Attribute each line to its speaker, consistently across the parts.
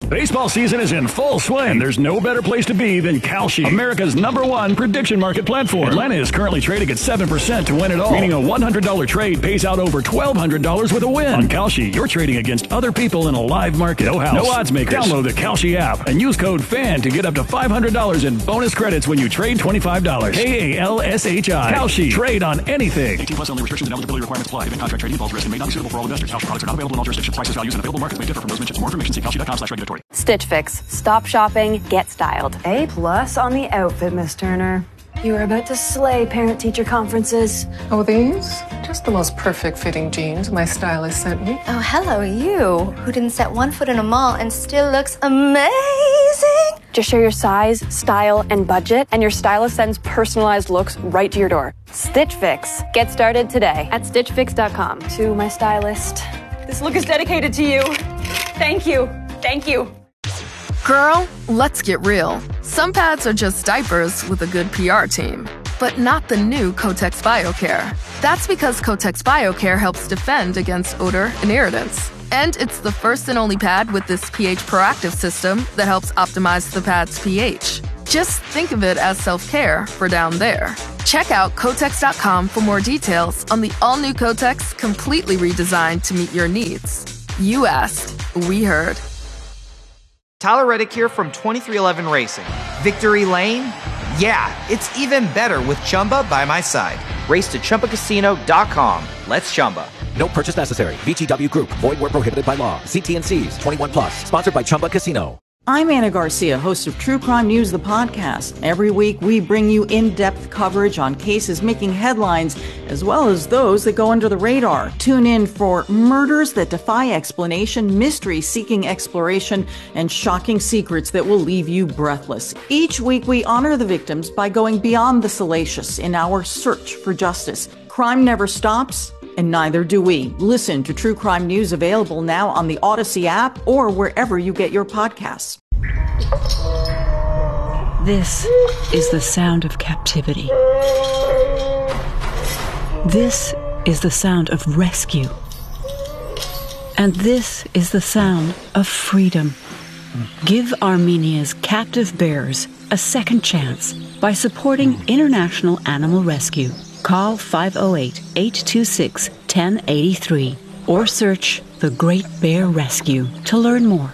Speaker 1: Baseball season is in full swing, and there's no better place to be than Kalshi, America's #1 prediction market platform. Atlanta is currently trading at 7% to win it all, meaning a $100 trade pays out over $1,200 with a win. On Kalshi, you're trading against other people in a live market. No house, no odds makers. Download the Kalshi app and use code FAN to get up to $500 in bonus credits when you trade $25. KALSHI. Kalshi. Trade on anything. 18 plus only. Restrictions and eligibility requirements apply. Event contract trading involves risk and may not be suitable for all investors. Kalshi products are not available in all jurisdictions. Prices, values, and available markets may differ from those mentioned. For more information, see kalshi.com/regulatory.
Speaker 2: Stitch Fix. Stop shopping, get styled.
Speaker 3: A+ on the outfit, Miss Turner. You are about to slay parent-teacher conferences.
Speaker 4: Oh, these? Just the most perfect fitting jeans my stylist sent me.
Speaker 5: Oh, hello, you, who didn't set one foot in a mall and still looks amazing.
Speaker 2: Just share your size, style, and budget, and your stylist sends personalized looks right to your door. Stitch Fix. Get started today at StitchFix.com.
Speaker 3: To my stylist, this look is dedicated to you. Thank you. Thank you.
Speaker 6: Girl, let's get real. Some pads are just diapers with a good PR team, but not the new Kotex BioCare. That's because Kotex BioCare helps defend against odor and irritants. And it's the first and only pad with this pH proactive system that helps optimize the pad's pH. Just think of it as self-care for down there. Check out Kotex.com for more details on the all-new Kotex, completely redesigned to meet your needs. You asked, we heard.
Speaker 7: Tyler Reddick here from 2311 Racing. Victory Lane? Yeah, it's even better with Chumba by my side. Race to ChumbaCasino.com. Let's Chumba.
Speaker 8: No purchase necessary. VGW Group. Void where prohibited by law. See T&Cs. 21 plus. Sponsored by Chumba Casino.
Speaker 9: I'm Anna Garcia, host of True Crime News, the podcast. Every week, we bring you in-depth coverage on cases making headlines, as well as those that go under the radar. Tune in for murders that defy explanation, mystery seeking exploration, and shocking secrets that will leave you breathless. Each week, we honor the victims by going beyond the salacious in our search for justice. Crime never stops, and neither do we. Listen to True Crime News, available now on the Odyssey app or wherever you get your podcasts.
Speaker 10: This is the sound of captivity. This is the sound of rescue. And this is the sound of freedom. Give Armenia's captive bears a second chance by supporting International Animal Rescue. Call 508-826-1083 or search The Great Bear Rescue to learn more.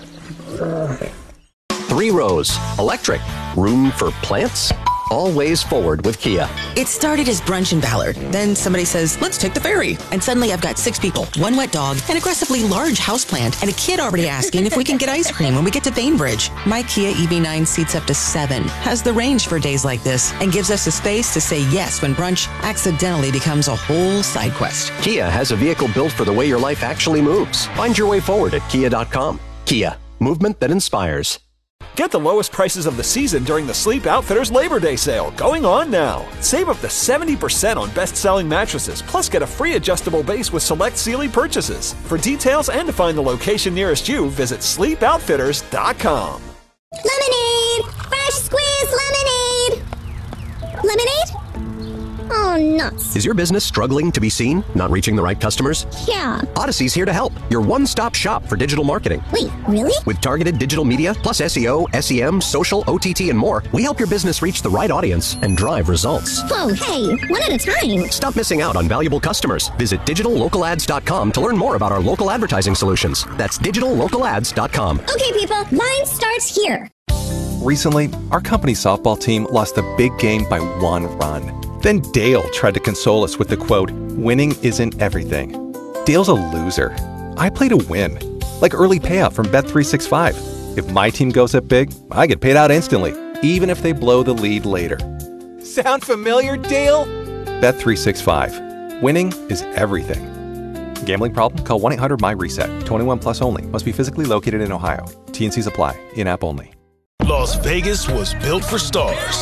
Speaker 11: 3 rows, electric, room for plants. Always forward with Kia.
Speaker 12: It started as brunch in Ballard. Then somebody says, let's take the ferry. And suddenly I've got 6 people, 1 wet dog, an aggressively large houseplant, and a kid already asking if we can get ice cream when we get to Bainbridge. My Kia EV9 seats up to 7, has the range for days like this, and gives us the space to say yes when brunch accidentally becomes a whole side quest.
Speaker 11: Kia has a vehicle built for the way your life actually moves. Find your way forward at Kia.com. Kia. Movement that inspires.
Speaker 13: Get the lowest prices of the season during the Sleep Outfitters Labor Day sale, going on now. Save up to 70% on best-selling mattresses, plus get a free adjustable base with select Sealy purchases. For details and to find the location nearest you, visit sleepoutfitters.com.
Speaker 14: Lemonade! Fresh squeezed lemonade! Lemonade? Oh, nuts.
Speaker 11: Is your business struggling to be seen? Not reaching the right customers?
Speaker 14: Yeah.
Speaker 11: Odyssey's here to help. Your one-stop shop for digital marketing.
Speaker 14: Wait, really?
Speaker 11: With targeted digital media, plus SEO, SEM, social, OTT, and more, we help your business reach the right audience and drive results.
Speaker 14: Whoa, hey, one at a time.
Speaker 11: Stop missing out on valuable customers. Visit digitallocalads.com to learn more about our local advertising solutions. That's digitallocalads.com.
Speaker 14: Okay, people, mine starts here.
Speaker 15: Recently, our company's softball team lost a big game by 1 run. Then Dale tried to console us with the quote, "Winning isn't everything." Dale's a loser. I play to win, like early payout from Bet365. If my team goes up big, I get paid out instantly, even if they blow the lead later.
Speaker 16: Sound familiar, Dale?
Speaker 15: Bet365. Winning is everything. Gambling problem? Call 1-800-MY-RESET. 21 plus only. Must be physically located in Ohio. T&Cs apply. In-app only.
Speaker 17: Las Vegas was built for stars.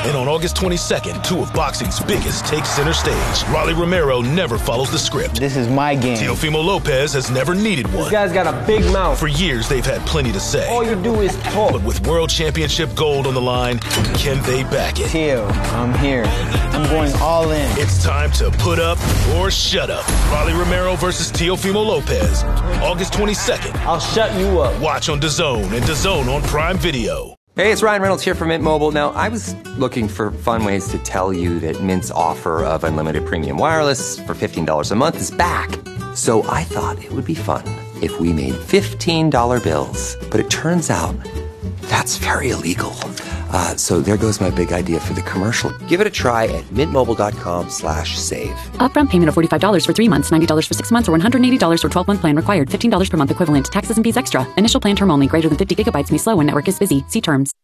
Speaker 17: And on August 22nd, two of boxing's biggest take center stage. Rolly Romero never follows the script.
Speaker 18: This is my game.
Speaker 17: Teofimo Lopez has never needed one.
Speaker 18: This guy's got a big mouth.
Speaker 17: For years, they've had plenty to say.
Speaker 18: All you do is talk.
Speaker 17: But with World Championship gold on the line, can they back it?
Speaker 18: Teo, I'm here. I'm going all in.
Speaker 17: It's time to put up or shut up. Rolly Romero versus Teofimo Lopez. August 22nd.
Speaker 18: I'll shut you up.
Speaker 17: Watch on DAZN and DAZN on Prime Video.
Speaker 19: Hey, it's Ryan Reynolds here from Mint Mobile. Now, I was looking for fun ways to tell you that Mint's offer of unlimited premium wireless for $15 a month is back. So I thought it would be fun if we made $15 bills. But it turns out that's very illegal. So there goes my big idea for the commercial. Give it a try at mintmobile.com/save.
Speaker 20: Upfront payment of $45 for 3 months, $90 for 6 months, or $180 for 12-month plan required. $15 per month equivalent. Taxes and fees extra. Initial plan term only. Greater than 50 gigabytes may slow when network is busy. See terms.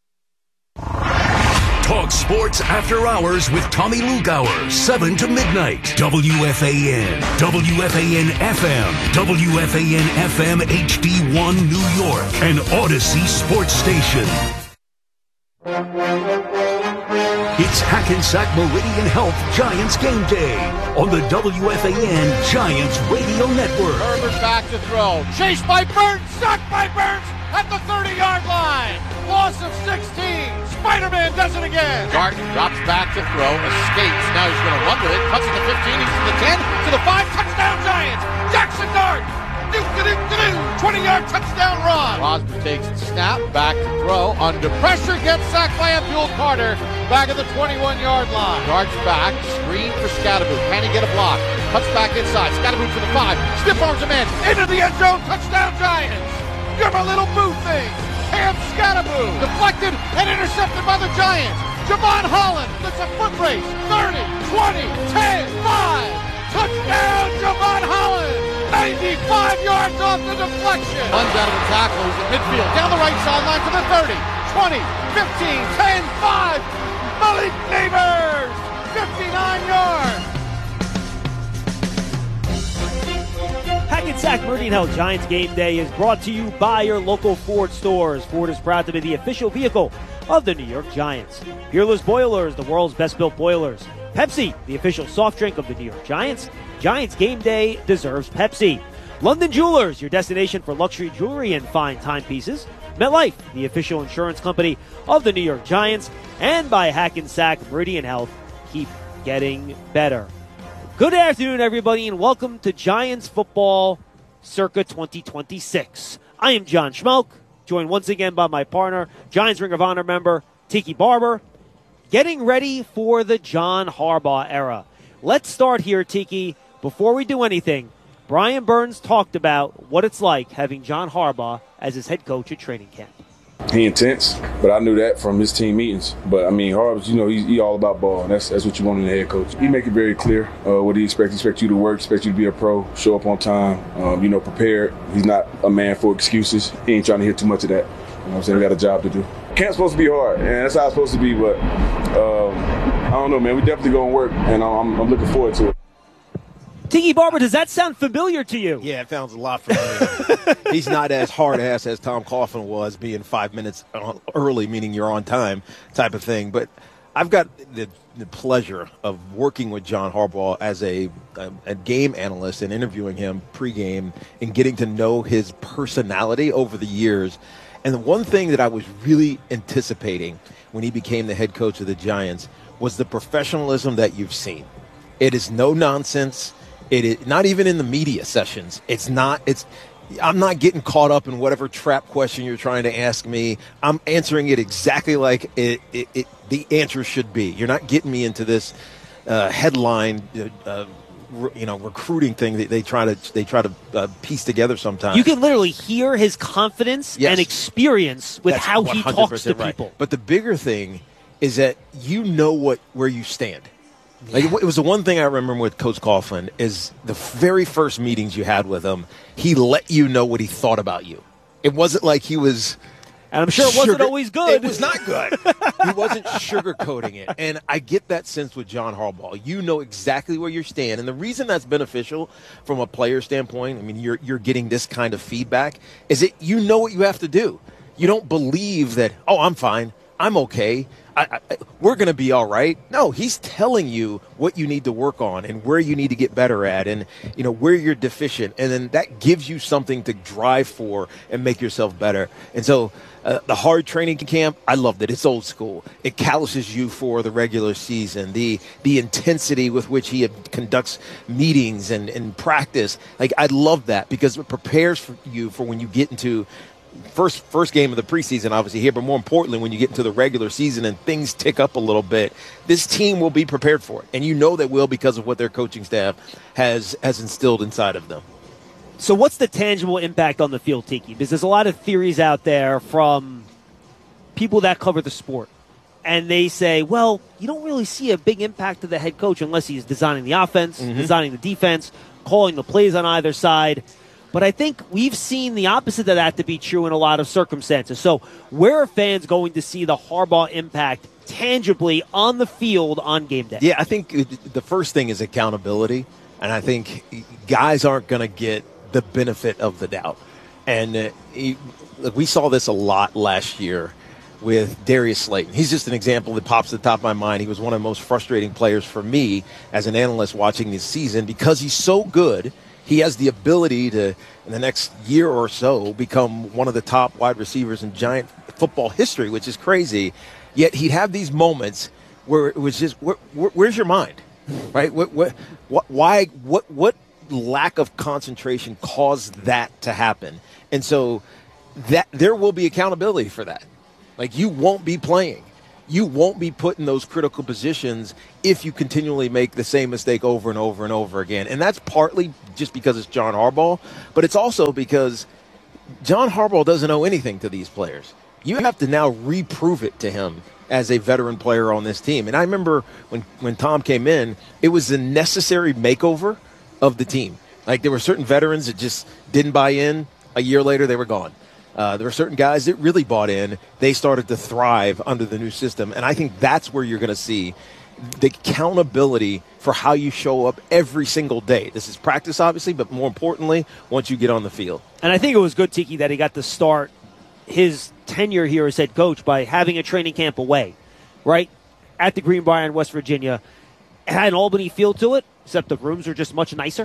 Speaker 21: Talk sports after hours with Tommy Lugauer, 7 to midnight. WFAN, WFAN FM, WFAN FM HD1 New York, and Odyssey Sports Station. It's Hackensack Meridian Health Giants Game Day on the WFAN Giants Radio Network.
Speaker 22: Herbert back to throw. Chased by Burns. Sacked by Burns at the 30-yard line. Loss of 16. Spider-Man does it again. Garten drops back to throw. Escapes. Now he's going to run with it. Cuts to the 15. He's to the 10. To the 5. Touchdown Giants. Jackson Dart. 20-yard touchdown run. Rosberg takes the snap, back to throw, under pressure, gets sacked by Abdul Carter, back at the 21-yard line. Darts back, screen for Scatterboot. Can he get a block? Cuts back inside. Scatterboot to the 5. Stiff arms him in. Into the end zone. Touchdown Giants. You're my little boo thing. Cam Scatterboot. Deflected and intercepted by the Giants. Javon Holland. It's a foot race. 30, 20, 10, 5. Touchdown Javon Holland. 95 yards off the deflection. Runs out of the tackle. He's at midfield. Down the right sideline to the 30, 20, 15, 10, 5. Malik Neighbors. 59 yards.
Speaker 23: Hackensack Meridian Health Giants Game Day is brought to you by your local Ford stores. Ford is proud to be the official vehicle of the New York Giants. Peerless Boilers, the world's best-built boilers. Pepsi, the official soft drink of the New York Giants. Giants Game Day deserves Pepsi. London Jewelers, your destination for luxury jewelry and fine timepieces. MetLife, the official insurance company of the New York Giants. And by Hackensack Meridian Health, keep getting better. Good afternoon, everybody, and welcome to Giants Football Circa 2026. I am John Schmelk, joined once again by my partner, Giants Ring of Honor member Tiki Barber, getting ready for the John Harbaugh era. Let's start here, Tiki. Before we do anything, Brian Burns talked about what it's like having John Harbaugh as his head coach at training camp.
Speaker 24: He intense, but I knew that from his team meetings. But I mean, Harbaugh's, he all about ball, and that's what you want in a head coach. He make it very clear what he expects. He expects you to work, expects you to be a pro, show up on time, prepared. He's not a man for excuses. He ain't trying to hear too much of that. You know what I'm saying? We got a job to do. Camp's supposed to be hard, and that's how it's supposed to be, but I don't know, man. We definitely going to work, and I'm looking forward to it.
Speaker 23: Tiki Barber, does that sound familiar to you?
Speaker 25: Yeah, it sounds a lot familiar. He's not as hard-ass as Tom Coughlin was, being 5 minutes early, meaning you're on time type of thing. But I've got the pleasure of working with John Harbaugh as a game analyst and interviewing him pregame and getting to know his personality over the years. And the one thing that I was really anticipating when he became the head coach of the Giants was the professionalism that you've seen. It is no nonsense. It is not even in the media sessions. I'm not getting caught up in whatever trap question you're trying to ask me. I'm answering it exactly like the answer should be. You're not getting me into this headline, recruiting thing that they try to piece together sometimes.
Speaker 23: You can literally hear his confidence and experience with how he talks to people.
Speaker 25: Right. But the bigger thing is that you know where you stand. Like, it was the one thing I remember with Coach Coughlin is the very first meetings you had with him, he let you know what he thought about you. It wasn't like he was...
Speaker 23: And I'm sure it wasn't always good.
Speaker 25: It was not good. He wasn't sugarcoating it. And I get that sense with John Harbaugh. You know exactly where you stand. And the reason that's beneficial from a player standpoint, I mean, you're getting this kind of feedback, is that you know what you have to do. You don't believe that, I'm fine. I'm okay. We're going to be all right. No, he's telling you what you need to work on and where you need to get better at and, where you're deficient. And then that gives you something to drive for and make yourself better. And so the hard training camp, I loved it. It's old school. It calluses you for the regular season. The intensity with which he conducts meetings and practice. Like, I love that because it prepares you for when you get into first game of the preseason, obviously here, but more importantly, when you get into the regular season and things tick up a little bit, this team will be prepared for it. And they will because of what their coaching staff has instilled inside of them.
Speaker 23: So what's the tangible impact on the field, Tiki? Because there's a lot of theories out there from people that cover the sport. And they say, well, you don't really see a big impact to the head coach unless he's designing the offense, designing the defense, calling the plays on either side. But I think we've seen the opposite of that to be true in a lot of circumstances. So where are fans going to see the Harbaugh impact tangibly on the field on game day?
Speaker 25: Yeah, I think the first thing is accountability. And I think guys aren't going to get the benefit of the doubt. And we saw this a lot last year with Darius Slayton. He's just an example that pops to the top of my mind. He was one of the most frustrating players for me as an analyst watching this season because he's so good. He has the ability to, in the next year or so, become one of the top wide receivers in Giant football history, which is crazy. Yet he'd have these moments where it was just, where's your mind, right? What lack of concentration caused that to happen? And so that there will be accountability for that. Like, you won't be playing. You won't be put in those critical positions if you continually make the same mistake over and over and over again. And that's partly just because it's John Harbaugh, but it's also because John Harbaugh doesn't owe anything to these players. You have to now reprove it to him as a veteran player on this team. And I remember when Tom came in, it was a necessary makeover of the team. Like, there were certain veterans that just didn't buy in. A year later, they were gone. There were certain guys that really bought in. They started to thrive under the new system. And I think that's where you're going to see the accountability for how you show up every single day. This is practice, obviously, but more importantly, once you get on the field.
Speaker 23: And I think it was good, Tiki, that he got to start his tenure here as head coach by having a training camp away, right, at the Greenbrier in West Virginia. It had an Albany feel to it, except the rooms were just much nicer.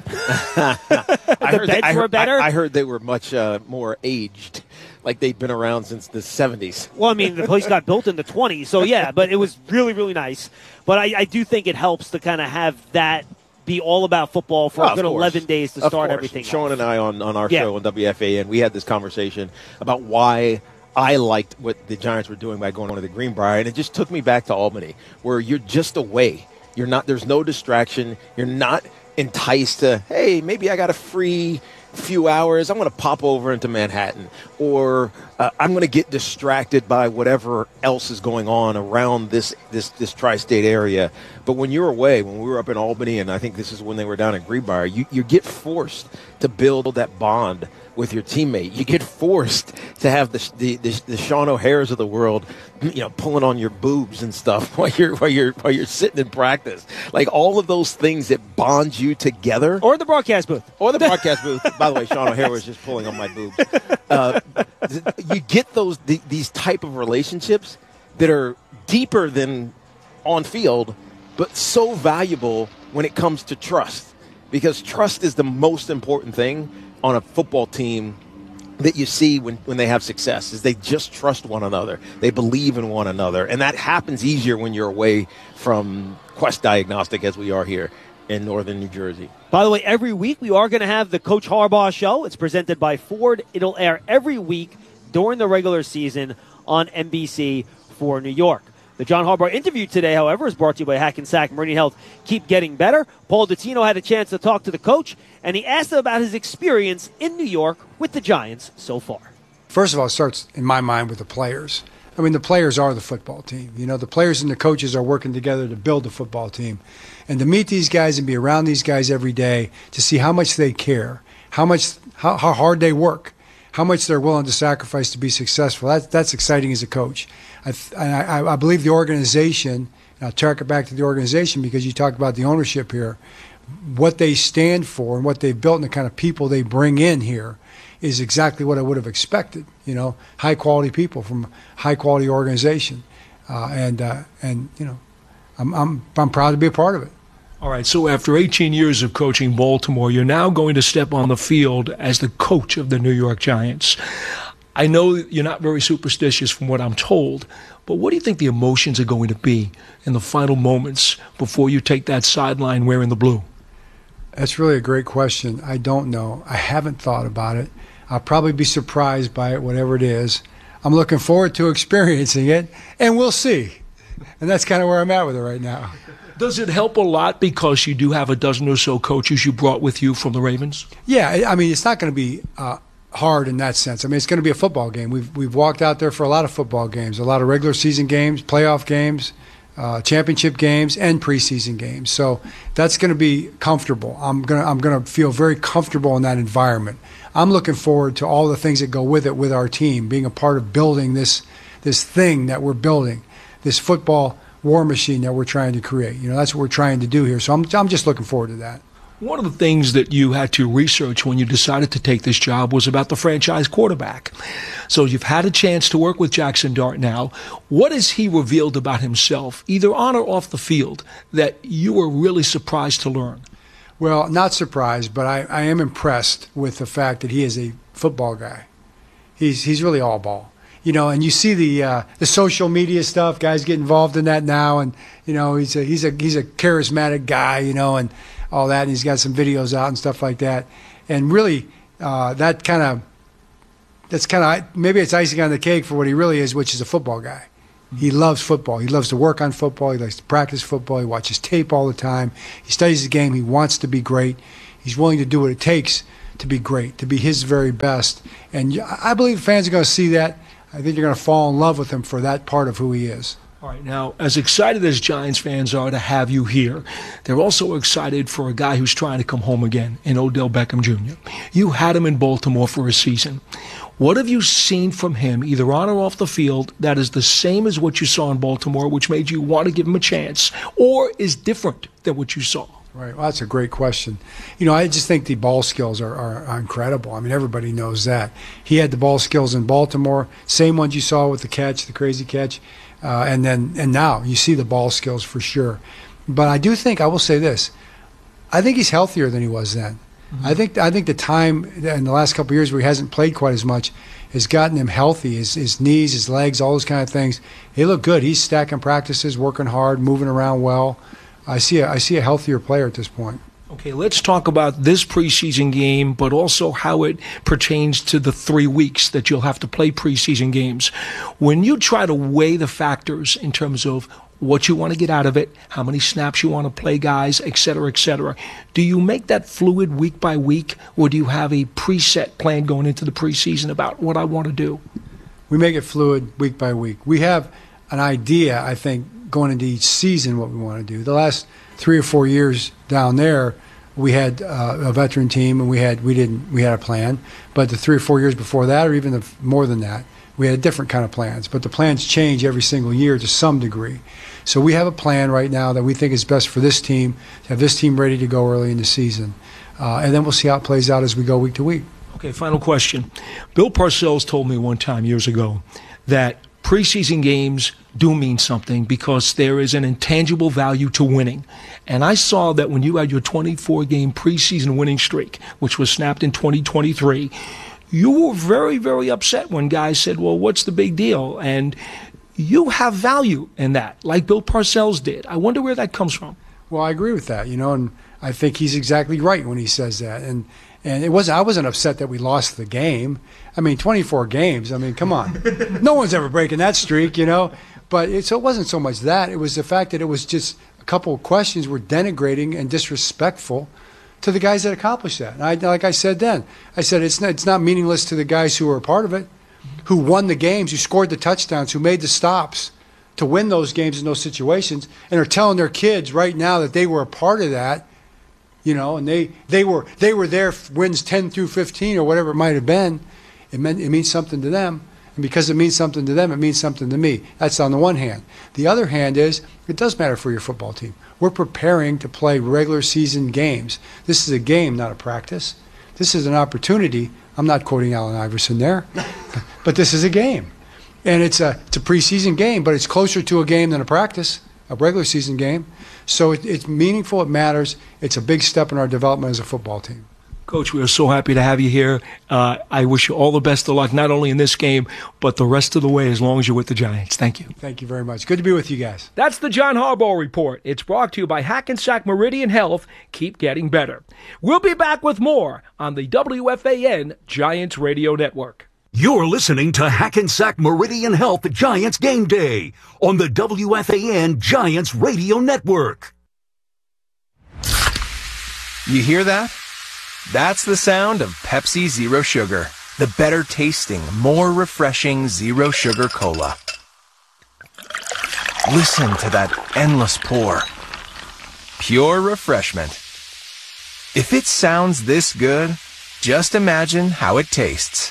Speaker 23: The beds were better.
Speaker 25: I heard they were much more aged, like they'd been around since the 70s.
Speaker 23: Well, I mean, the place got built in the 20s, so yeah, but it was really, really nice. But I do think it helps to kind of have that be all about football for a good 11 days to start everything.
Speaker 25: Sean and I on our show on WFAN, we had this conversation about why I liked what the Giants were doing by going to the Greenbrier, and it just took me back to Albany, where you're just away. You're not. There's no distraction. You're not enticed to, hey, maybe I got a free few hours. I'm going to pop over into Manhattan, or I'm going to get distracted by whatever else is going on around this tri-state area. But when you're away, when we were up in Albany, and I think this is when they were down in Greenbrier, you get forced to build that bond with your teammate. You get forced to have the Sean O'Hares of the world, pulling on your boobs and stuff while you're sitting in practice. Like, all of those things that bond you together.
Speaker 23: Or the broadcast booth.
Speaker 25: By the way, Sean O'Hare was just pulling on my boobs. You get these type of relationships that are deeper than on field, but so valuable when it comes to trust, because trust is the most important thing on a football team that you see when they have success. Is they just trust one another. They believe in one another. And that happens easier when you're away from Quest Diagnostic, as we are here in northern New Jersey.
Speaker 23: By the way, every week we are going to have the Coach Harbaugh Show. It's presented by Ford. It'll air every week during the regular season on NBC for New York. The John Harbaugh interview today, however, is brought to you by Hackensack Meridian Health. Keep getting better. Paul Dottino had a chance to talk to the coach, and he asked him about his experience in New York with the Giants so far.
Speaker 1: First of all, it starts, in my mind, with the players. I mean, the players are the football team. The players and the coaches are working together to build the football team. And to meet these guys and be around these guys every day, to see how much they care, how hard they work, how much they're willing to sacrifice to be successful, that's exciting as a coach. I believe the organization, and I'll track it back to the organization because you talked about the ownership here, what they stand for and what they've built and the kind of people they bring in here is exactly what I would have expected. High-quality people from high-quality organization. and you know, I'm proud to be a part of it.
Speaker 2: All right, so after 18 years of coaching Baltimore, you're now going to step on the field as the coach of the New York Giants. I know you're not very superstitious from what I'm told, but what do you think the emotions are going to be in the final moments before you take that sideline wearing the blue?
Speaker 1: That's really a great question. I don't know. I haven't thought about it. I'll probably be surprised by it, whatever it is. I'm looking forward to experiencing it, and we'll see. And that's kind of where I'm at with it right now.
Speaker 2: Does it help a lot because you do have a dozen or so coaches you brought with you from the Ravens?
Speaker 1: Yeah, I mean, it's not going to be hard in that sense. I mean, it's going to be a football game. We've walked out there for a lot of football games, a lot of regular season games, playoff games, championship games, and preseason games. So that's going to be comfortable. I'm going to feel very comfortable in that environment. I'm looking forward to all the things that go with it with our team, being a part of building this thing that we're building, this football war machine that we're trying to create. You know, that's what we're trying to do here. So I'm just looking forward to that.
Speaker 2: One of the things that you had to research when you decided to take this job was about the franchise quarterback. So you've had a chance to work with Jackson Dart now. What has he revealed about himself, either on or off the field, that you were really surprised to learn?
Speaker 1: Well, not surprised, but I am impressed with the fact that he is a football guy. He's really all ball. You know, and you see the social media stuff. Guys get involved in that now, and you know he's a charismatic guy. You know, and all that. And he's got some videos out and stuff like that. And really, that's kind of maybe it's icing on the cake for what he really is, which is a football guy. He loves football. He loves to work on football. He likes to practice football. He watches tape all the time. He studies the game. He wants to be great. He's willing to do what it takes to be great, to be his very best. And I believe fans are going to see that. I think you're going to fall in love with him for that part of who he is.
Speaker 2: All right, now, as excited as Giants fans are to have you here, they're also excited for a guy who's trying to come home again in Odell Beckham Jr. You had him in Baltimore for a season. What have you seen from him, either on or off the field, that is the same as what you saw in Baltimore, which made you want to give him a chance, or is different than what you saw?
Speaker 1: Right. Well, that's a great question. You know, I just think the ball skills are incredible. I mean, everybody knows that. He had the ball skills in Baltimore, same ones you saw with the catch, the crazy catch, and now you see the ball skills for sure. But I do think, I will say this, I think he's healthier than he was then. Mm-hmm. I think the time in the last couple of years where he hasn't played quite as much has gotten him healthy. His knees, his legs, all those kind of things. They look good. He's stacking practices, working hard, moving around well. I see a healthier player at this point.
Speaker 2: Okay, let's talk about this preseason game, but also how it pertains to the 3 weeks that you'll have to play preseason games. When you try to weigh the factors in terms of what you want to get out of it, how many snaps you want to play guys, et cetera, do you make that fluid week by week, or do you have a preset plan going into the preseason about what I want to do?
Speaker 1: We make it fluid week by week. We have an idea, I think, going into each season what we want to do. The last 3 or 4 years down there, we had a veteran team, and we had a plan. But the 3 or 4 years before that, or even more than that, we had different kind of plans. But the plans change every single year to some degree. So we have a plan right now that we think is best for this team, to have this team ready to go early in the season. And then we'll see how it plays out as we go week to week.
Speaker 2: Okay, final question. Bill Parcells told me one time years ago that preseason games do mean something because there is an intangible value to winning. And I saw that when you had your 24-game preseason winning streak, which was snapped in 2023, you were very, very upset when guys said, well, what's the big deal? And you have value in that, like Bill Parcells did. I wonder where that comes from.
Speaker 1: Well, I agree with that, and I think he's exactly right when he says that. And I wasn't upset that we lost the game. I mean, 24 games. I mean, come on. No one's ever breaking that streak, But it wasn't so much that. It was the fact that it was just a couple of questions were denigrating and disrespectful to the guys that accomplished that. And like I said then, I said it's not meaningless to the guys who were a part of it, who won the games, who scored the touchdowns, who made the stops to win those games in those situations, and are telling their kids right now that they were a part of that, and they were there wins 10 through 15 or whatever it might have been. It means something to them. And because it means something to them, it means something to me. That's on the one hand. The other hand is, it does matter for your football team. We're preparing to play regular season games. This is a game, not a practice. This is an opportunity. I'm not quoting Allen Iverson there, but this is a game. And it's a preseason game, but it's closer to a game than a practice, a regular season game. So it's meaningful. It matters. It's a big step in our development as a football team.
Speaker 2: Coach, we are so happy to have you here. I wish you all the best of luck, not only in this game, but the rest of the way as long as you're with the Giants. Thank you.
Speaker 1: Thank you very much. Good to be with you guys.
Speaker 2: That's the John Harbaugh Report. It's brought to you by Hackensack Meridian Health. Keep getting better. We'll be back with more on the WFAN Giants Radio Network.
Speaker 21: You're listening to Hackensack Meridian Health Giants Game Day on the WFAN Giants Radio Network.
Speaker 3: You hear that? That's the sound of Pepsi Zero Sugar, the better tasting, more refreshing Zero Sugar Cola. Listen to that endless pour. Pure refreshment. If it sounds this good, just imagine how it tastes.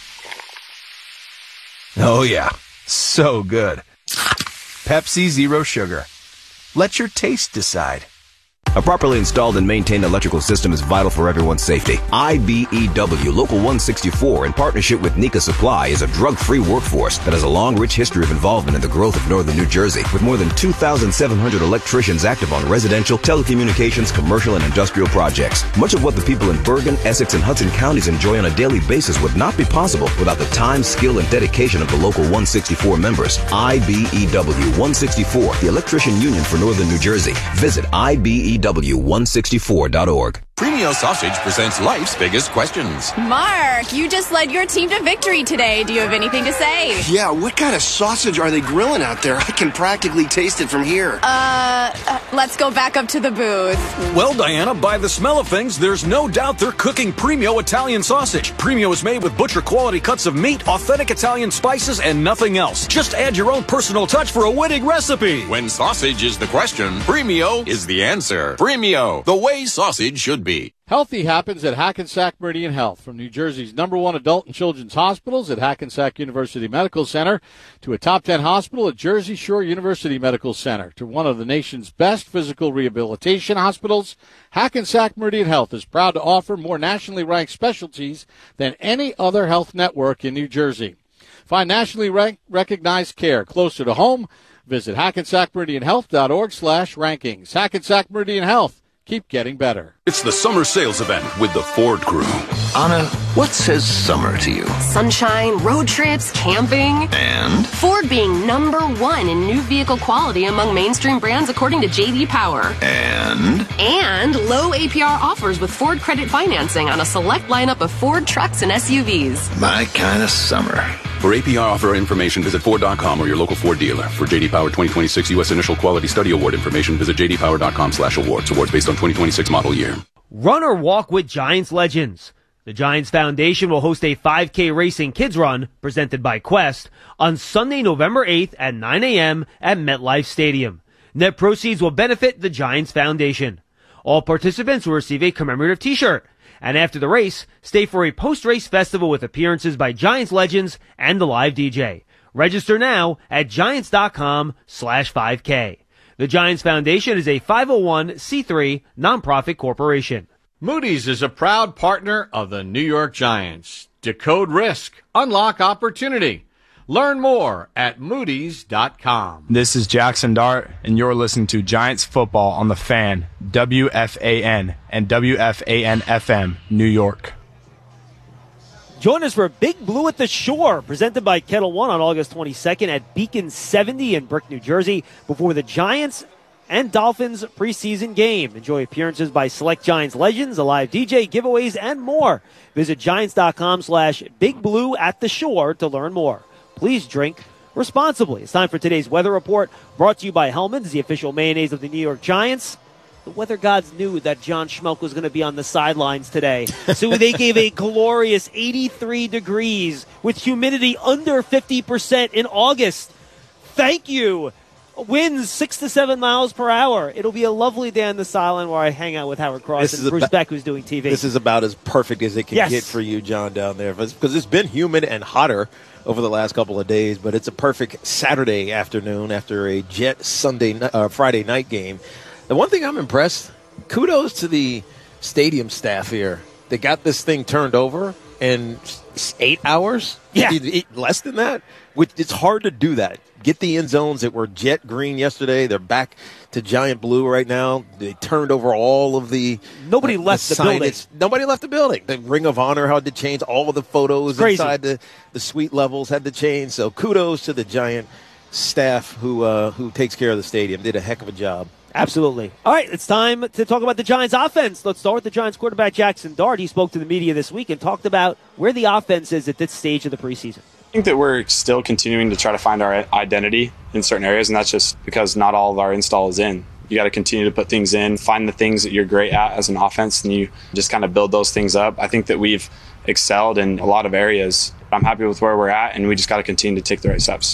Speaker 3: Oh yeah, so good. Pepsi Zero Sugar. Let your taste decide.
Speaker 4: A properly installed and maintained electrical system is vital for everyone's safety. IBEW Local 164, in partnership with Nika Supply, is a drug-free workforce that has a long, rich history of involvement in the growth of northern New Jersey, with more than 2,700 electricians active on residential, telecommunications, commercial, and industrial projects. Much of what the people in Bergen, Essex, and Hudson counties enjoy on a daily basis would not be possible without the time, skill, and dedication of the Local 164 members. IBEW 164, the Electrician Union for Northern New Jersey. Visit IBEW164.org.
Speaker 5: Premio Sausage presents life's biggest questions.
Speaker 6: Mark, you just led your team to victory today. Do you have anything to say?
Speaker 7: Yeah, what kind of sausage are they grilling out there? I can practically taste it from here.
Speaker 6: Let's go back up to the booth.
Speaker 5: Well, Diana, by the smell of things, there's no doubt they're cooking Premio Italian sausage. Premio is made with butcher quality cuts of meat, authentic Italian spices, and nothing else. Just add your own personal touch for a winning recipe. When sausage is the question, Premio is the answer. Premio, the way sausage should be.
Speaker 22: Healthy happens at Hackensack Meridian Health. From New Jersey's #1 adult and children's hospitals at Hackensack University Medical Center to a top 10 hospital at Jersey Shore University Medical Center to one of the nation's best physical rehabilitation hospitals, Hackensack Meridian Health is proud to offer more nationally ranked specialties than any other health network in New Jersey. Find nationally recognized care closer to home. Visit hackensackmeridianhealth.org/rankings. Hackensack Meridian Health. Keep getting better.
Speaker 26: It's the summer sales event with the Ford Crew.
Speaker 27: Anna, what says summer to you?
Speaker 28: Sunshine, road trips, camping.
Speaker 27: And?
Speaker 28: Ford being #1 in new vehicle quality among mainstream brands according to J.D. Power.
Speaker 27: And?
Speaker 28: And low APR offers with Ford credit financing on a select lineup of Ford trucks and SUVs.
Speaker 27: My kind of summer.
Speaker 26: For APR offer information, visit Ford.com or your local Ford dealer. For J.D. Power 2026 U.S. Initial Quality Study Award information, visit jdpower.com/awards. Awards based on 2026 model year.
Speaker 23: Run or walk with Giants legends. The Giants Foundation will host a 5K racing kids run presented by Quest on Sunday, November 8th at 9 a.m. at MetLife Stadium. Net proceeds will benefit the Giants Foundation. All participants will receive a commemorative t-shirt. And after the race, stay for a post-race festival with appearances by Giants legends and a live DJ. Register now at giants.com/5K. The Giants Foundation is a 501c3 nonprofit corporation.
Speaker 22: Moody's is a proud partner of the New York Giants. Decode risk. Unlock opportunity. Learn more at Moody's.com.
Speaker 29: This is Jackson Dart, and you're listening to Giants Football on the Fan, WFAN, and WFAN-FM, New York.
Speaker 23: Join us for Big Blue at the Shore, presented by Kettle One on August 22nd at Beacon 70 in Brick, New Jersey, before the Giants and Dolphins preseason game. Enjoy appearances by select Giants legends, a live DJ, giveaways, and more. Visit giants.com/Big Blue at the Shore to learn more. Please drink responsibly. It's time for today's weather report, brought to you by Hellmann's, the official mayonnaise of the New York Giants. The weather gods knew that John Schmelk was going to be on the sidelines today, so they gave a glorious 83 degrees with humidity under 50% in August. Thank you. Winds 6 to 7 miles per hour. It'll be a lovely day on the sideline where I hang out with Howard Cross and Bruce Beck, who's doing TV.
Speaker 25: This is about as perfect as it can get for you, John, down there, because it's been humid and hotter over the last couple of days, but it's a perfect Saturday afternoon after a Jet Friday night game. The one thing I'm impressed, kudos to the stadium staff here. They got this thing turned over and 8 hours?
Speaker 23: Yeah.
Speaker 25: Less than that? It's hard to do that. Get the end zones that were jet green yesterday. They're back to giant blue right now. They turned over all of the
Speaker 23: Nobody left the building.
Speaker 25: Nobody left the building. The Ring of Honor had to change. All of the photos inside the suite levels had to change. So kudos to the Giant staff who takes care of the stadium. Did a heck of a job.
Speaker 23: Absolutely. All right, it's time to talk about the Giants' offense. Let's start with the Giants quarterback, Jackson Dart. He spoke to the media this week and talked about where the offense is at this stage of the preseason.
Speaker 8: I think that we're still continuing to try to find our identity in certain areas, and that's just because not all of our install is in. You got to continue to put things in, find the things that you're great at as an offense, and you just kind of build those things up. I think that we've excelled in a lot of areas. I'm happy with where we're at, and we just got to continue to take the right steps.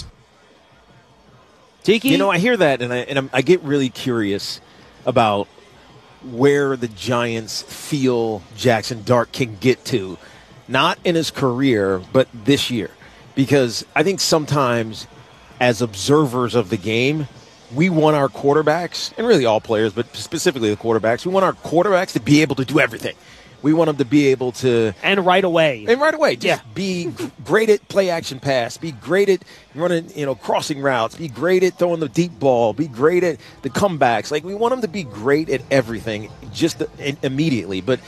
Speaker 23: Tiki?
Speaker 25: I hear that, and I get really curious about where the Giants feel Jackson Dart can get to, not in his career, but this year. Because I think sometimes as observers of the game, we want our quarterbacks, and really all players, but specifically the quarterbacks, we want our quarterbacks to be able to do everything. We want them to be able to...
Speaker 23: And right away.
Speaker 25: Just be great at play-action pass, be great at running, crossing routes, be great at throwing the deep ball, be great at the comebacks. Like, we want them to be great at everything just immediately. But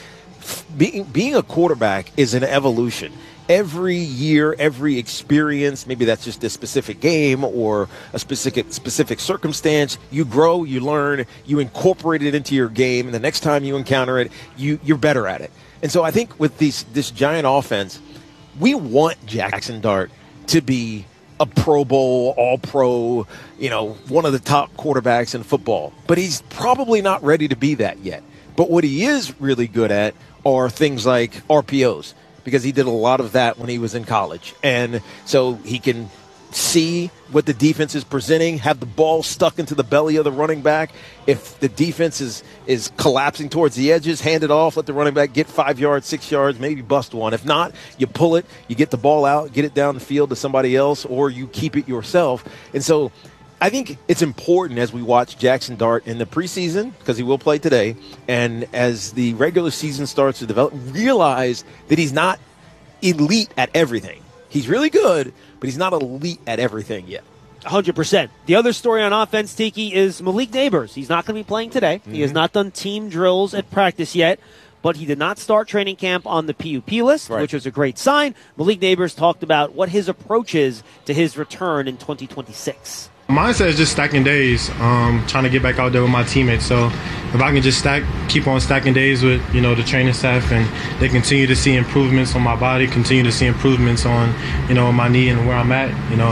Speaker 25: being a quarterback is an evolution. Every year, every experience, maybe that's just a specific game or a specific circumstance, you grow, you learn, you incorporate it into your game, and the next time you encounter it, you're better at it. And so I think with this Giant offense, we want Jackson Dart to be a Pro Bowl, All-Pro, one of the top quarterbacks in football. But he's probably not ready to be that yet. But what he is really good at are things like RPOs, because he did a lot of that when he was in college. And so he can see what the defense is presenting, have the ball stuck into the belly of the running back. If the defense is collapsing towards the edges, hand it off, let the running back get 5 yards, 6 yards, maybe bust one. If not, you pull it, you get the ball out, get it down the field to somebody else, or you keep it yourself. And so I think it's important as we watch Jackson Dart in the preseason, because he will play today, and as the regular season starts to develop, realize that he's not elite at everything. He's really good, but he's not elite at everything yet.
Speaker 23: 100%. The other story on offense, Tiki, is Malik Neighbors. He's not going to be playing today. Mm-hmm. He has not done team drills at practice yet, but he did not start training camp on the PUP list, which was a great sign. Malik Neighbors talked about what his approach is to his return in 2026.
Speaker 9: Mindset is just stacking days, trying to get back out there with my teammates. So if I can just keep on stacking days with, the training staff, and they continue to see improvements on my body, continue to see improvements on, my knee and where I'm at,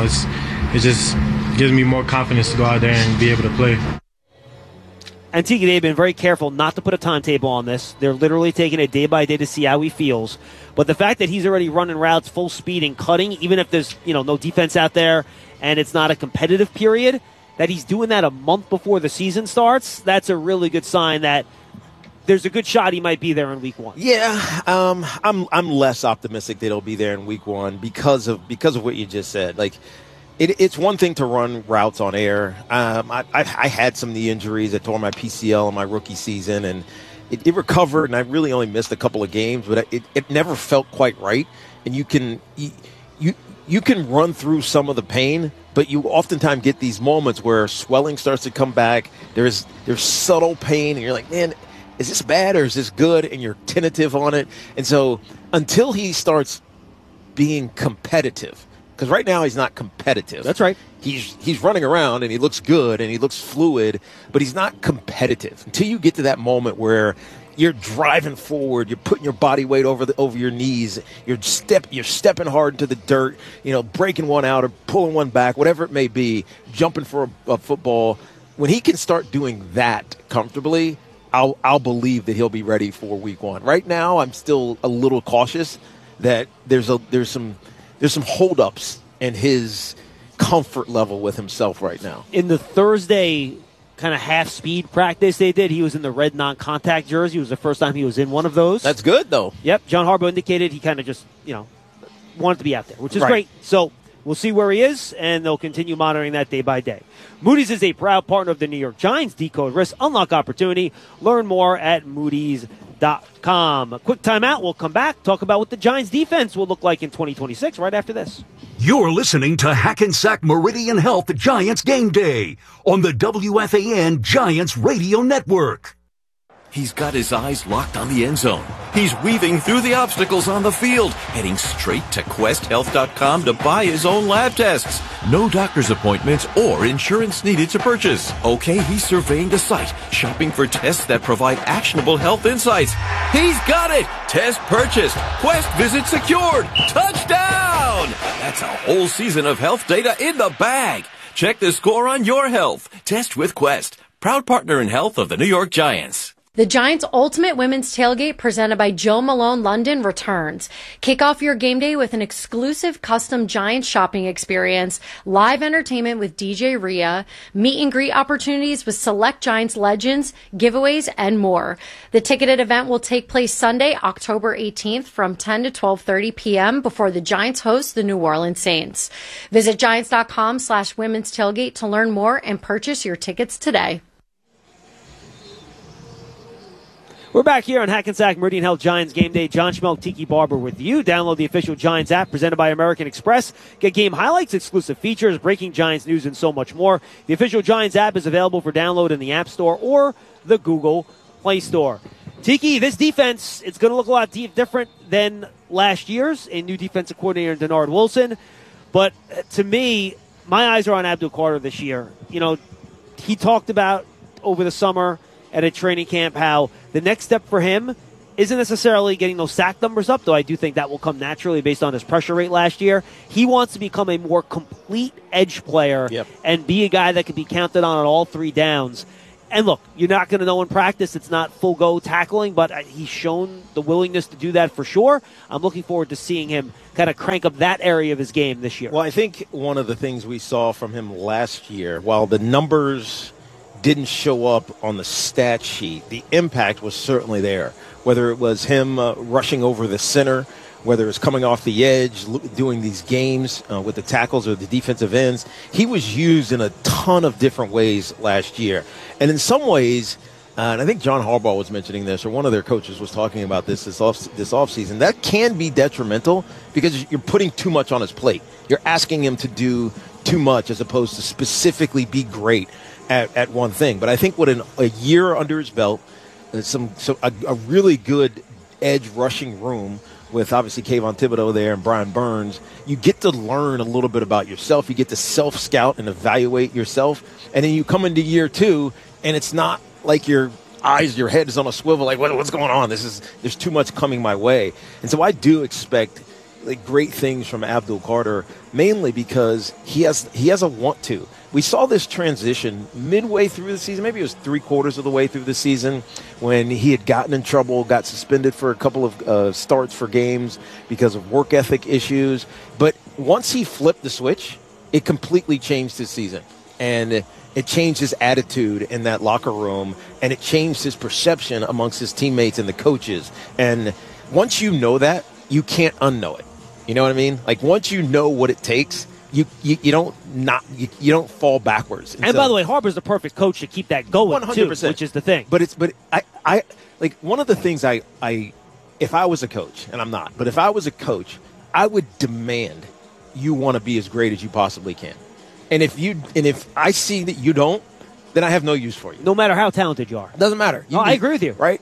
Speaker 9: it just gives me more confidence to go out there and be able to play.
Speaker 23: And Tiki, they've been very careful not to put a timetable on this. They're literally taking it day by day to see how he feels. But the fact that he's already running routes full speed and cutting, even if there's no defense out there and it's not a competitive period, that he's doing that a month before the season starts, that's a really good sign that there's a good shot he might be there in week one.
Speaker 25: Yeah, I'm less optimistic that he'll be there in week one because of what you just said. Like, it's one thing to run routes on air. I had some knee injuries. I tore my PCL in my rookie season, and it recovered, and I really only missed a couple of games, but it never felt quite right. And you can run through some of the pain, but you oftentimes get these moments where swelling starts to come back. There's subtle pain, and you're like, man, is this bad or is this good? And you're tentative on it. And so until he starts being competitive, because right now he's not competitive.
Speaker 23: That's right.
Speaker 25: He's running around and he looks good and he looks fluid, but he's not competitive until you get to that moment where you're driving forward, you're putting your body weight over your knees, you're stepping hard into the dirt, breaking one out or pulling one back, whatever it may be, jumping for a football. When he can start doing that comfortably, I'll believe that he'll be ready for week one. Right now, I'm still a little cautious that there's some holdups in his comfort level with himself right now.
Speaker 23: In the Thursday kind of half-speed practice they did, he was in the red non-contact jersey. It was the first time he was in one of those.
Speaker 25: That's good, though.
Speaker 23: Yep. John Harbaugh indicated he kind of just, wanted to be out there, which is great. So we'll see where he is, and they'll continue monitoring that day by day. Moody's is a proud partner of the New York Giants. Decode risk, unlock opportunity. Learn more at Moody's.com. GiantsFootball.com. A quick timeout. We'll come back, talk about what the Giants defense will look like in 2026 right after this.
Speaker 21: You're listening to Hackensack Meridian Health Giants Game Day on the WFAN Giants Radio Network.
Speaker 10: He's got his eyes locked on the end zone. He's weaving through the obstacles on the field, heading straight to QuestHealth.com to buy his own lab tests. No doctor's appointments or insurance needed to purchase. Okay, he's surveying the site, shopping for tests that provide actionable health insights. He's got it! Test purchased. Quest visit secured. Touchdown! That's a whole season of health data in the bag. Check the score on your health. Test with Quest. Proud partner in health of the New York Giants.
Speaker 11: The Giants' Ultimate Women's Tailgate presented by Joe Malone London returns. Kick off your game day with an exclusive custom Giants shopping experience, live entertainment with DJ Rhea, meet and greet opportunities with select Giants legends, giveaways, and more. The ticketed event will take place Sunday, October 18th from 10 to 12:30 p.m. before the Giants host the New Orleans Saints. Visit Giants.com/women's tailgate to learn more and purchase your tickets today.
Speaker 23: We're back here on Hackensack Meridian Health Giants Game Day. John Schmelk, Tiki Barber with you. Download the official Giants app presented by American Express. Get game highlights, exclusive features, breaking Giants news, and so much more. The official Giants app is available for download in the App Store or the Google Play Store. Tiki, this defense, it's going to look a lot different than last year's. A new defensive coordinator, Denard Wilson. But to me, my eyes are on Abdul Carter this year. You know, he talked about over the summer at a training camp how the next step for him isn't necessarily getting those sack numbers up, though I do think that will come naturally based on his pressure rate last year. He wants to become a more complete edge player and be a guy that can be counted on all three downs. And look, you're not going to know in practice it's not full go tackling, but he's shown the willingness to do that for sure. I'm looking forward to seeing him kind of crank up that area of his game this year.
Speaker 25: Well, I think one of the things we saw from him last year, while the numbers didn't show up on the stat sheet, the impact was certainly there. Whether it was him rushing over the center, whether it's coming off the edge, doing these games with the tackles or the defensive ends, he was used in a ton of different ways last year. And in some ways, and I think John Harbaugh was mentioning this, or one of their coaches was talking about this offseason, that can be detrimental because you're putting too much on his plate. You're asking him to do too much as opposed to specifically be great at one thing. But I think with a year under his belt, a really good edge rushing room with obviously Kayvon Thibodeau there and Brian Burns, you get to learn a little bit about yourself. You get to self-scout and evaluate yourself. And then you come into year two, and it's not like your head is on a swivel, like what's going on? There's too much coming my way. And so I do expect great things from Abdul Carter, mainly because he has a want to. We saw this transition midway through the season. Maybe it was 3/4 of the way through the season when he had gotten in trouble, got suspended for a couple of starts for games because of work ethic issues. But once he flipped the switch, it completely changed his season. And it changed his attitude in that locker room, and it changed his perception amongst his teammates and the coaches. And once you know that, you can't unknow it. You know what I mean? Like once you know what it takes, you don't fall backwards.
Speaker 23: And by the way, Harbaugh's the perfect coach to keep that going 100%, too, which is the thing.
Speaker 25: But I like one of the things I if I was a coach, and I'm not, but if I was a coach, I would demand you want to be as great as you possibly can. And if I see that you don't, then I have no use for you.
Speaker 23: No matter how talented you are.
Speaker 25: It doesn't matter.
Speaker 23: I agree with you.
Speaker 25: Right?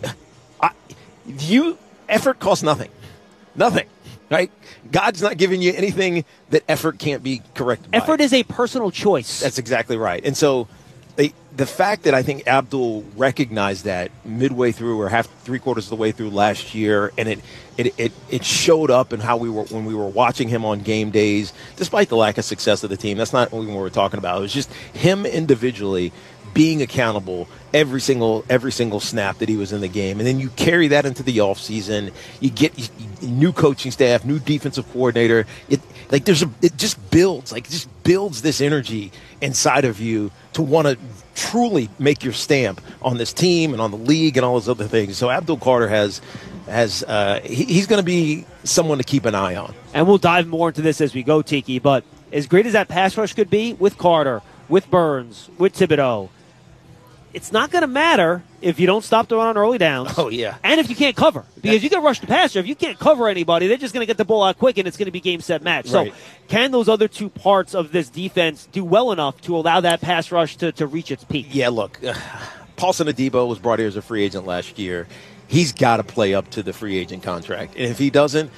Speaker 25: Effort costs nothing. Nothing. Right? God's not giving you anything that effort can't be corrected by.
Speaker 23: Effort is a personal choice.
Speaker 25: That's exactly right. And so the fact that I think Abdul recognized that midway through or 3/4 of the way through last year, and it showed up in how when we were watching him on game days, despite the lack of success of the team. That's not what we were talking about. It was just him individually being accountable every single snap that he was in the game. And then you carry that into the offseason. You get new coaching staff, new defensive coordinator. It just builds this energy inside of you to want to truly make your stamp on this team and on the league and all those other things. So Abdul Carter he's going to be someone to keep an eye on.
Speaker 23: And we'll dive more into this as we go, Tiki. But as great as that pass rush could be with Carter, with Burns, with Thibodeau, it's not going to matter if you don't stop the run on early downs.
Speaker 25: Oh, yeah.
Speaker 23: And if you can't cover. Because you can rush the passer. If you can't cover anybody, they're just going to get the ball out quick, and it's going to be game, set, match.
Speaker 25: Right.
Speaker 23: So can those other two parts of this defense do well enough to allow that pass rush to reach its peak?
Speaker 25: Yeah, look, Paulson Adebo was brought here as a free agent last year. He's got to play up to the free agent contract. And if he doesn't,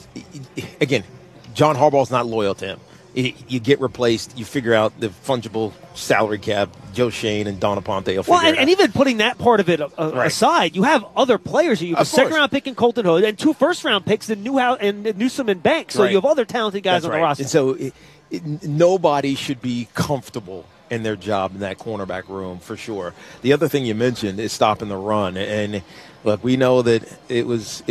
Speaker 25: again, John Harbaugh's not loyal to him. You get replaced, you figure out the fungible salary cap, Joe Shane and Don Aponte will figure it out.
Speaker 23: And even putting that part of it aside, you have other players. You have a second-round pick in Colton Hood and 2 first-round picks in Newsome and Banks. So you have other talented guys on the roster.
Speaker 25: And so nobody should be comfortable in their job in that cornerback room for sure. The other thing you mentioned is stopping the run. And look, we know that it was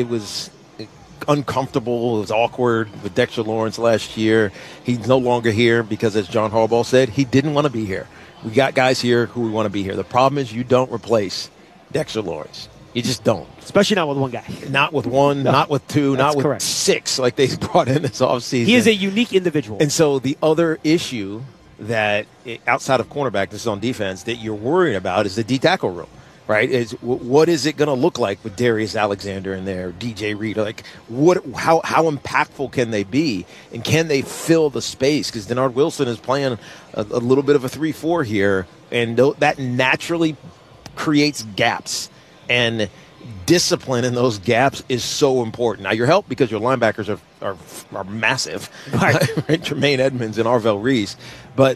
Speaker 25: uncomfortable. It was awkward with Dexter Lawrence last year. He's no longer here because, as John Harbaugh said, he didn't want to be here. We got guys here who we want to be here. The problem is you don't replace Dexter Lawrence. You just don't.
Speaker 23: Especially not with one guy.
Speaker 25: Not with one, not with two, not with
Speaker 23: correct.
Speaker 25: 6 like they brought in this offseason.
Speaker 23: He is a unique individual.
Speaker 25: And so the other issue that, outside of cornerback, this is on defense, that you're worried about is the D-tackle room. Right? What is it going to look like with Darius Alexander in there, DJ Reed? Like, how impactful can they be, and can they fill the space? Because Denard Wilson is playing a little bit of a 3-4 here, and that naturally creates gaps. And discipline in those gaps is so important. Now, your help because your linebackers are massive, right? Tremaine Edmonds and Arvell Reese, but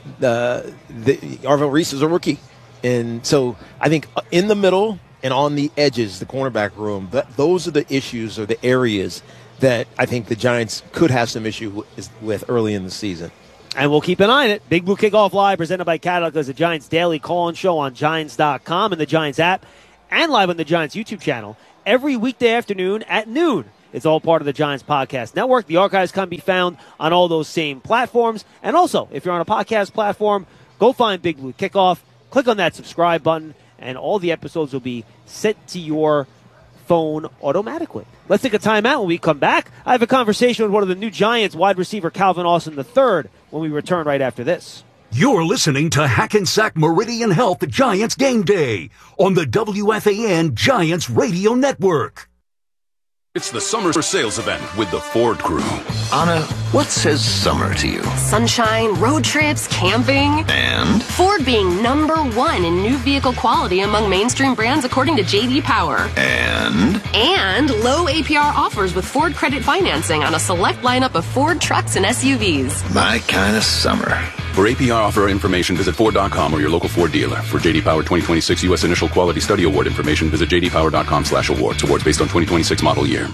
Speaker 25: Arvell Reese is a rookie. And so I think in the middle and on the edges, the cornerback room, those are the issues or the areas that I think the Giants could have some issue with early in the season.
Speaker 23: And we'll keep an eye on it. Big Blue Kickoff Live, presented by Cadillac, does the Giants Daily Call-In Show on Giants.com and the Giants app, and live on the Giants YouTube channel every weekday afternoon at noon. It's all part of the Giants Podcast Network. The archives can be found on all those same platforms. And also, if you're on a podcast platform, go find Big Blue Kickoff. Click on that subscribe button, and all the episodes will be sent to your phone automatically. Let's take a timeout. When we come back, I have a conversation with one of the new Giants, wide receiver Calvin Austin III, when we return right after this.
Speaker 21: You're listening to Hackensack Meridian Health Giants Game Day on the WFAN Giants Radio Network.
Speaker 26: It's the summer sales event with the Ford crew.
Speaker 27: Anna, what says summer to you?
Speaker 28: Sunshine, road trips, camping.
Speaker 27: And?
Speaker 28: Ford being #1 in new vehicle quality among mainstream brands according to J.D. Power.
Speaker 27: And
Speaker 28: low APR offers with Ford credit financing on a select lineup of Ford trucks and SUVs.
Speaker 27: My kind of summer.
Speaker 26: For APR offer information, visit Ford.com or your local Ford dealer. For J.D. Power 2026 U.S. Initial Quality Study Award information, visit jdpower.com/awards. Awards based on 2026 model year.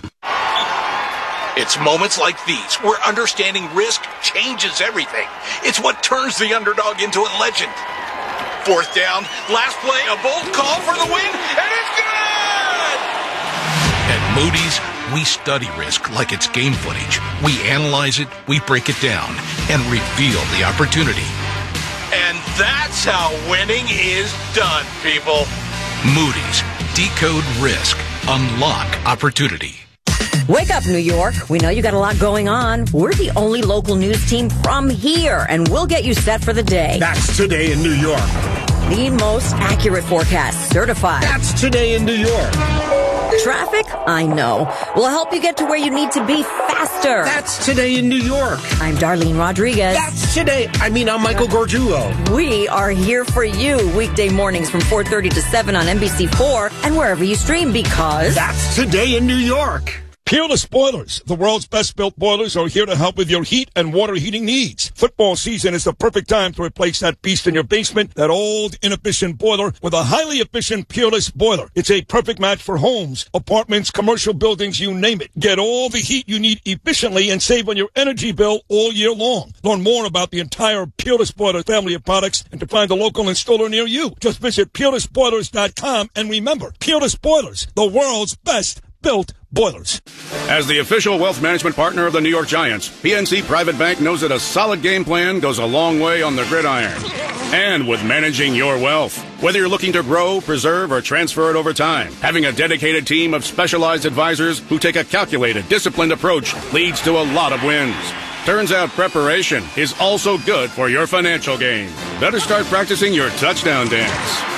Speaker 12: It's moments like these where understanding risk changes everything. It's what turns the underdog into a legend. 4th down, last play, a bold call for the win, and it's good! At Moody's, we study risk like it's game footage. We analyze it, we break it down, and reveal the opportunity. And that's how winning is done, people. Moody's, decode risk, unlock opportunity.
Speaker 13: Wake up, New York. We know you got a lot going on. We're the only local news team from here, and we'll get you set for the day.
Speaker 21: That's Today in New York.
Speaker 13: The most accurate forecast, certified.
Speaker 21: That's Today in New York.
Speaker 13: Traffic? I know. We'll help you get to where you need to be faster.
Speaker 21: That's Today in New York.
Speaker 13: I'm Darlene Rodriguez.
Speaker 21: That's Today. I'm Michael Gargiulo.
Speaker 13: We are here for you weekday mornings from 4:30 to 7 on NBC4 and wherever you stream, because
Speaker 21: That's Today in New York.
Speaker 14: Peerless Boilers, the world's best-built boilers, are here to help with your heat and water heating needs. Football season is the perfect time to replace that beast in your basement, that old, inefficient boiler, with a highly efficient Peerless Boiler. It's a perfect match for homes, apartments, commercial buildings, you name it. Get all the heat you need efficiently and save on your energy bill all year long. Learn more about the entire Peerless Boiler family of products and to find a local installer near you. Just visit PeerlessBoilers.com, and remember, Peerless Boilers, the world's best-built boilers.
Speaker 29: As the official wealth management partner of the New York Giants, PNC Private Bank knows that a solid game plan goes a long way on the gridiron. And with managing your wealth, whether you're looking to grow, preserve, or transfer it over time, having a dedicated team of specialized advisors who take a calculated, disciplined approach leads to a lot of wins. Turns out preparation is also good for your financial gain. Better start practicing your touchdown dance.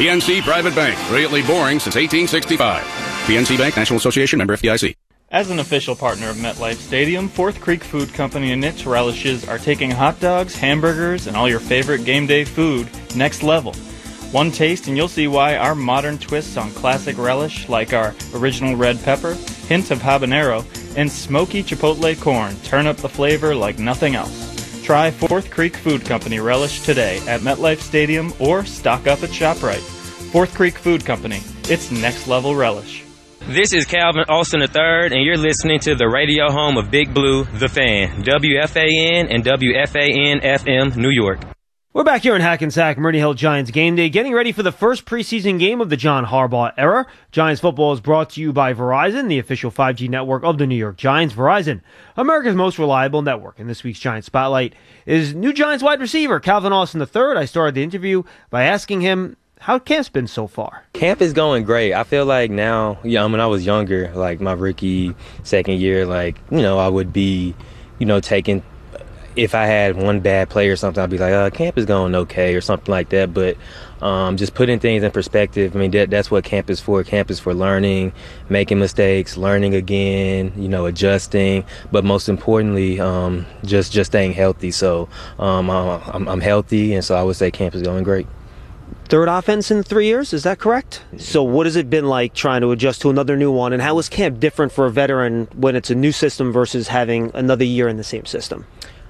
Speaker 29: PNC Private Bank, brilliantly boring since 1865. PNC Bank, National Association, member FDIC.
Speaker 1: As an official partner of MetLife Stadium, Fourth Creek Food Company and Niche Relishes are taking hot dogs, hamburgers, and all your favorite game day food next level. One taste and you'll see why our modern twists on classic relish, like our original red pepper, hint of habanero, and smoky chipotle corn, turn up the flavor like nothing else. Try Fourth Creek Food Company relish today at MetLife Stadium or stock up at ShopRite. Fourth Creek Food Company, it's next level relish.
Speaker 2: This is Calvin Austin III, and you're listening to the radio home of Big Blue, The Fan, WFAN and WFAN-FM, New York.
Speaker 23: We're back here in Hackensack, Meridian Hill Giants game day, getting ready for the first preseason game of the John Harbaugh era. Giants football is brought to you by Verizon, the official 5G network of the New York Giants. Verizon, America's most reliable network. In this week's Giants Spotlight is new Giants wide receiver Calvin Austin III. I started the interview by asking him how camp's been so far.
Speaker 2: Camp is going great. I feel like now, when I was younger, like my rookie second year, I would be, taking, if I had one bad play or something, I'd be like, camp is going okay or something like that. But just putting things in perspective, that's what camp is for. Camp is for learning, making mistakes, learning again, adjusting. But most importantly, just staying healthy. So I'm healthy, and so I would say camp is going great.
Speaker 23: Third offense in 3 years, is that correct? So what has it been like trying to adjust to another new one, and how is camp different for a veteran when it's a new system versus having another year in the same system?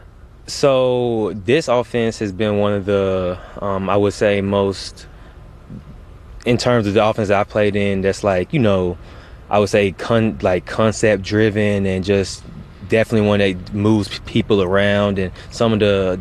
Speaker 2: So this offense has been one of the, I would say, most, in terms of the offense I played in, that's I would say concept driven, and just definitely one that moves people around. And some of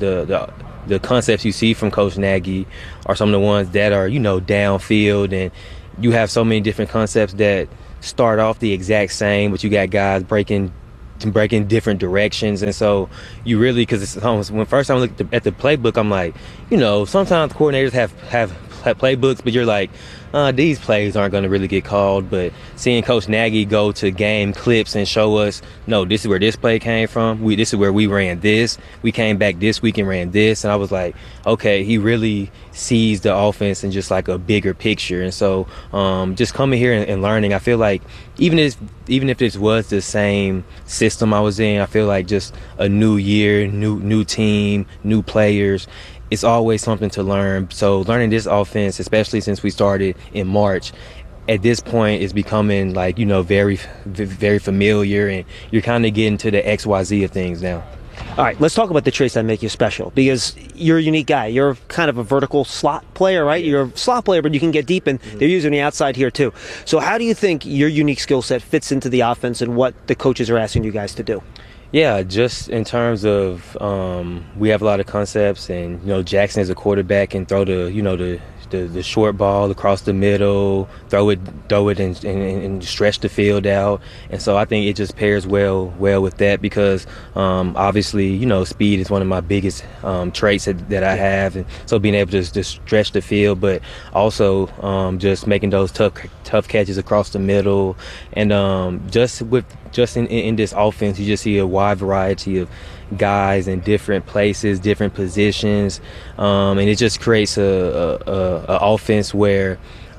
Speaker 2: the concepts you see from Coach Nagy are some of the ones that are, downfield, and you have so many different concepts that start off the exact same, but you got guys breaking different directions. And so you really, because it's almost, when first time I looked at the playbook, I'm like, sometimes coordinators have playbooks, but you're like, these plays aren't going to really get called. But seeing Coach Nagy go to game clips and show us, no, this is where this play came from. This is where we ran this. We came back this week and ran this. And I was like, okay, he really sees the offense in just like a bigger picture. And so just coming here and learning, I feel like even if this was the same system I was in, I feel like just a new year, new team, new players, it's always something to learn. So learning this offense, especially since we started in March, at this point is becoming very, very familiar, and you're kind of getting to the XYZ of things now.
Speaker 23: All right, let's talk about the traits that make you special, because you're a unique guy. You're kind of a vertical slot player, right? You're a slot player, but you can get deep, and they're using the outside here too. So how do you think your unique skill set fits into the offense and what the coaches are asking you guys to do?
Speaker 2: Yeah, just in terms of we have a lot of concepts, and Jackson is a quarterback and throw the short ball across the middle, throw it and stretch the field out. And so I think it just pairs well with that, because obviously speed is one of my biggest traits that I have, and so being able to just stretch the field, but also just making those tough catches across the middle. And just in this offense, you just see a wide variety of guys in different places, different positions, and it just creates a offense where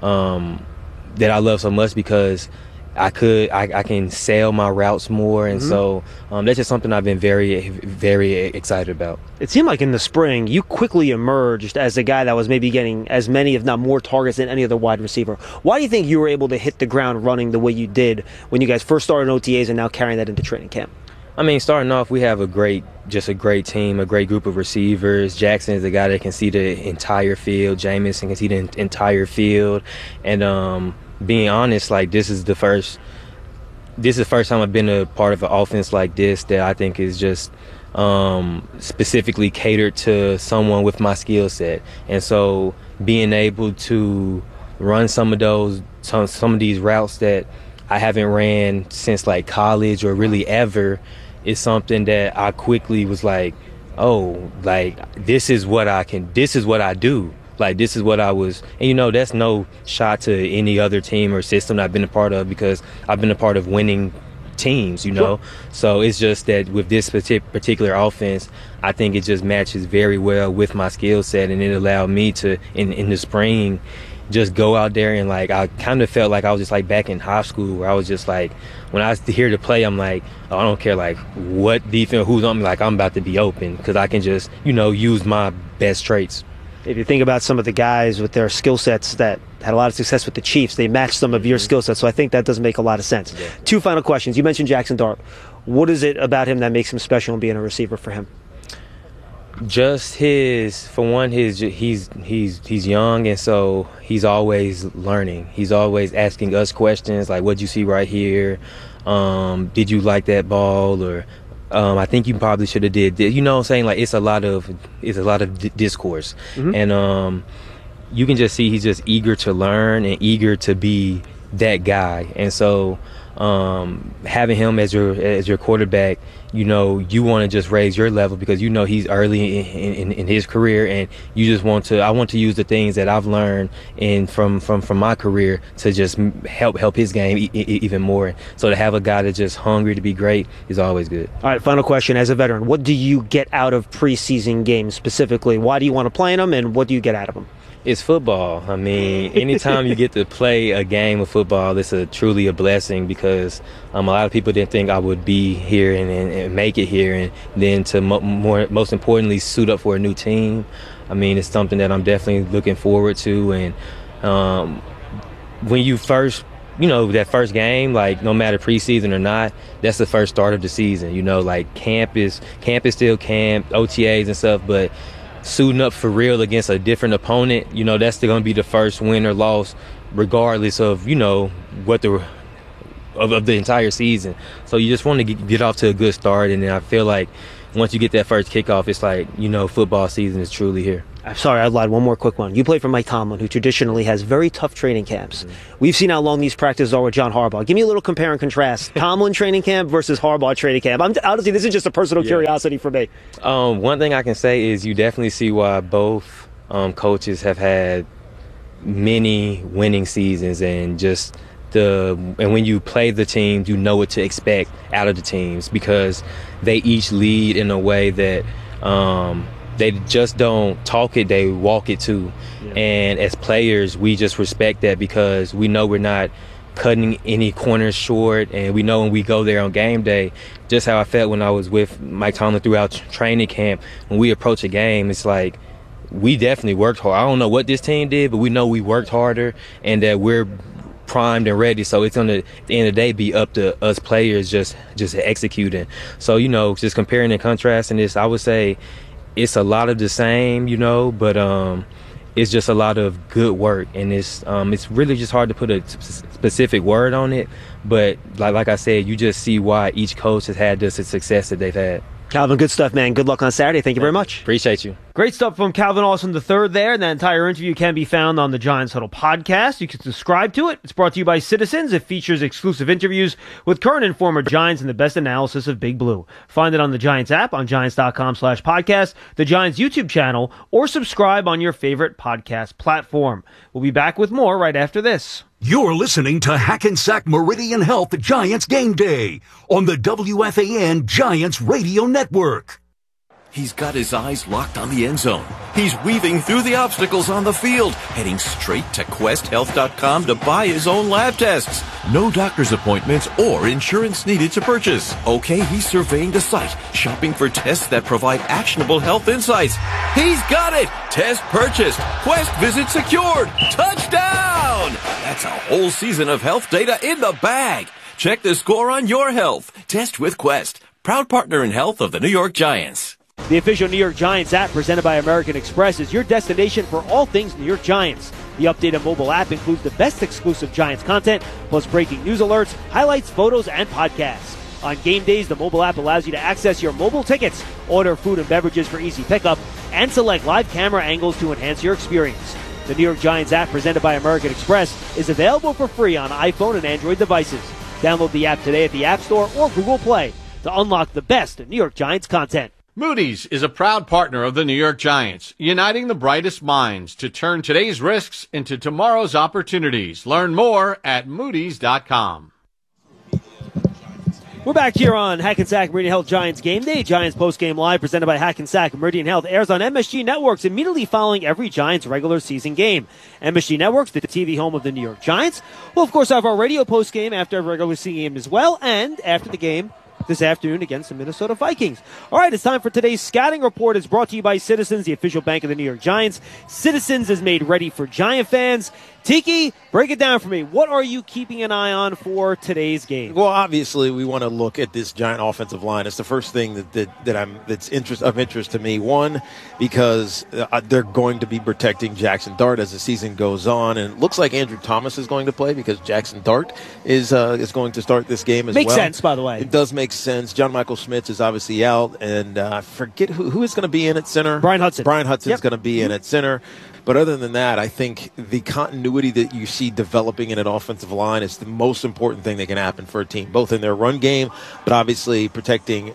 Speaker 2: that I love so much, because I can sail my routes more, and so that's just something I've been very, very excited about.
Speaker 23: It seemed like in the spring you quickly emerged as a guy that was maybe getting as many, if not more, targets than any other wide receiver. Why do you think you were able to hit the ground running the way you did when you guys first started OTAs and now carrying that into training camp?
Speaker 2: Starting off, we have a great team, a great group of receivers. Jackson is the guy that can see the entire field. Jamison can see the entire field. And being honest, this is the first time I've been a part of an offense like this that I think is just specifically catered to someone with my skill set. And so being able to run some of these routes that I haven't ran since college or really ever is something that I quickly was like, this is what I do. This is what I was, and that's no shot to any other team or system I've been a part of, because I've been a part of winning teams, Sure. So it's just that with this particular offense, I think it just matches very well with my skill set, and it allowed me to, in the spring, just go out there and like I kind of felt like I was just like back in high school where I was just like when I was here to play, I'm like, oh, I don't care like what defense, who's on me, like I'm about to be open because I can just, you know, use my best traits.
Speaker 23: If you think about some of the guys with their skill sets that had a lot of success with the Chiefs, they matched some of your skill sets, so I think that does make a lot of sense. Yeah. 2 final questions. You mentioned Jackson Dart. What is it about him that makes him special and being a receiver for him?
Speaker 2: Just he's young, and so he's always learning. He's always asking us questions like, "What'd you see right here? Did you like that ball?" Or I think you probably should have did this. You know what I'm saying? Like it's a lot of discourse, and you can just see he's just eager to learn and eager to be that guy. And so having him as your quarterback, you know, you want to just raise your level because you know he's early in his career, and you just want to. I want to use the things that I've learned from my career to just help his game even more. So to have a guy that's just hungry to be great is always good.
Speaker 23: All right, final question. As a veteran, what do you get out of preseason games specifically? Why do you want to play in them, and what do you get out of them?
Speaker 2: It's football. I mean, anytime you get to play a game of football, it's truly a blessing because a lot of people didn't think I would be here and make it here, and then to most importantly suit up for a new team. I mean, it's something that I'm definitely looking forward to. And when you first, you know, that first game, like no matter preseason or not, that's the first start of the season. You know, like camp is still camp, OTAs and stuff, but suiting up for real against a different opponent, you know, that's going to be the first win or loss regardless of, you know, what of the entire season. So you just want to get off to a good start, and then I feel like once you get that first kickoff, it's like, you know, football season is truly here.
Speaker 23: I'm sorry, I lied. One more quick one. You play for Mike Tomlin, who traditionally has very tough training camps. We've seen how long these practices are with John Harbaugh. Give me a little compare and contrast. Tomlin training camp versus Harbaugh training camp. Honestly, this is just a personal curiosity for me.
Speaker 2: One thing I can say is you definitely see why both coaches have had many winning seasons, and just and when you play the teams, you know what to expect out of the teams because they each lead in a way that they just don't talk it, they walk it too. Yeah. And as players, we just respect that because we know we're not cutting any corners short, and we know when we go there on game day, just how I felt when I was with Mike Tomlin throughout training camp, when we approach a game, it's like we definitely worked hard. I don't know what this team did, but we know we worked harder and that we're primed and ready. So it's at the end of the day be up to us players just executing. So, you know, just comparing and contrasting this, I would say it's a lot of the same, you know, but it's just a lot of good work, and it's really just hard to put a specific word on it. But like I said, you just see why each coach has had the success that they've had.
Speaker 23: Calvin, good stuff, man. Good luck on Saturday. Thank you very much.
Speaker 2: Appreciate you.
Speaker 23: Great stuff from Calvin Austin III there. And that entire interview can be found on the Giants Huddle podcast. You can subscribe to it. It's brought to you by Citizens. It features exclusive interviews with current and former Giants and the best analysis of Big Blue. Find it on the Giants app, on Giants.com/podcast, the Giants YouTube channel, or subscribe on your favorite podcast platform. We'll be back with more right after this.
Speaker 21: You're listening to Hackensack Meridian Health Giants Game Day on the WFAN Giants Radio Network.
Speaker 10: He's got his eyes locked on the end zone. He's weaving through the obstacles on the field, heading straight to QuestHealth.com to buy his own lab tests. No doctor's appointments or insurance needed to purchase. Okay, he's surveying the site, shopping for tests that provide actionable health insights. He's got it! Test purchased. Quest visit secured. Touchdown! That's a whole season of health data in the bag. Check the score on your health. Test with Quest. Proud partner in health of the New York Giants.
Speaker 23: The official New York Giants app presented by American Express is your destination for all things New York Giants. The updated mobile app includes the best exclusive Giants content, plus breaking news alerts, highlights, photos, and podcasts. On game days, the mobile app allows you to access your mobile tickets, order food and beverages for easy pickup, and select live camera angles to enhance your experience. The New York Giants app presented by American Express is available for free on iPhone and Android devices. Download the app today at the App Store or Google Play to unlock the best New York Giants content.
Speaker 22: Moody's is a proud partner of the New York Giants, uniting the brightest minds to turn today's risks into tomorrow's opportunities. Learn more at Moody's.com.
Speaker 23: We're back here on Hackensack Meridian Health Giants Game Day. Giants Postgame Live presented by Hackensack Meridian Health airs on MSG Networks immediately following every Giants regular season game. MSG Networks, the TV home of the New York Giants. We'll, of course, have our radio postgame after every regular season game as well, and after the game this afternoon against the Minnesota Vikings. All right, it's time for today's scouting report. It's brought to you by Citizens, the official bank of the New York Giants. Citizens is made ready for Giant fans. Tiki, break it down for me. What are you keeping an eye on for today's game?
Speaker 25: Well, obviously, we want to look at this Giant offensive line. It's the first thing that's of interest to me. One, because they're going to be protecting Jackson Dart as the season goes on, and it looks like Andrew Thomas is going to play because Jackson Dart is going to start this game as well.
Speaker 23: Makes sense, by the way.
Speaker 25: It does make sense. John Michael Schmitz is obviously out, and I forget who is going to be in at center.
Speaker 23: Brian Hudson.
Speaker 25: Brian Hudson is going to be in at center. But other than that, I think the continuity that you see developing in an offensive line is the most important thing that can happen for a team, both in their run game, but obviously protecting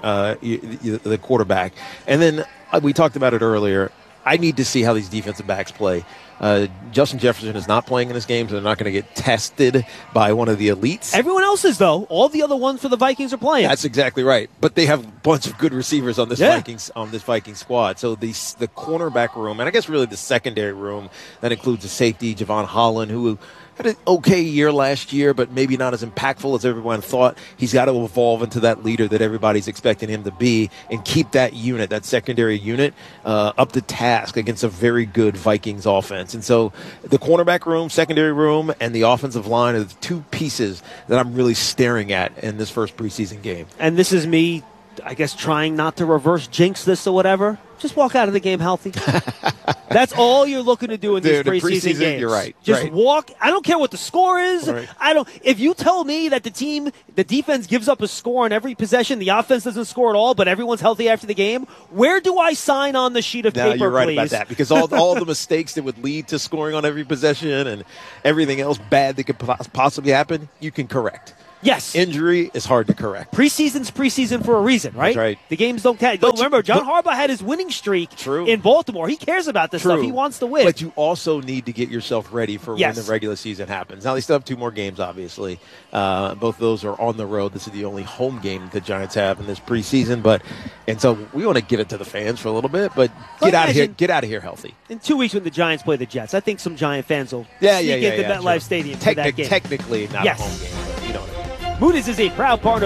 Speaker 25: the quarterback. And then we talked about it earlier. I need to see how these defensive backs play. Justin Jefferson is not playing in this game, so they're not going to get tested by one of the elites.
Speaker 23: Everyone else is, though. All the other ones for the Vikings are playing.
Speaker 25: That's exactly right. But they have a bunch of good receivers on this Viking squad. So the cornerback room, and I guess really the secondary room, that includes the safety, Javon Holland, who had an okay year last year, but maybe not as impactful as everyone thought. He's got to evolve into that leader that everybody's expecting him to be and keep that unit, that secondary unit, up to task against a very good Vikings offense. And so the cornerback room, secondary room, and the offensive line are the two pieces that I'm really staring at in this first preseason game.
Speaker 23: And this is me, I guess, trying not to reverse jinx this or whatever. Just walk out of the game healthy. That's all you're looking to do in these preseason games.
Speaker 25: You're right.
Speaker 23: Just walk. I don't care what the score is.
Speaker 25: Right.
Speaker 23: If you tell me that the defense gives up a score on every possession, the offense doesn't score at all, but everyone's healthy after the game, where do I sign on the sheet of paper,
Speaker 25: you're right
Speaker 23: please?
Speaker 25: about that, because all the mistakes that would lead to scoring on every possession and everything else bad that could possibly happen, you can correct.
Speaker 23: Yes.
Speaker 25: Injury is hard to correct.
Speaker 23: Preseason's preseason for a reason, right?
Speaker 25: That's right.
Speaker 23: The games don't count. Remember, John Harbaugh had his winning streak in Baltimore. He cares about this stuff. He wants to win.
Speaker 25: But you also need to get yourself ready for when the regular season happens. Now, they still have 2 more games, obviously. Both of those are on the road. This is the only home game the Giants have in this preseason. And so we want to give it to the fans for a little bit, but get out of here healthy.
Speaker 23: In 2 weeks when the Giants play the Jets, I think some Giant fans will sneak into MetLife Stadium for that game.
Speaker 25: Technically not a home game, but you know what I mean.
Speaker 23: Moody's is a proud partner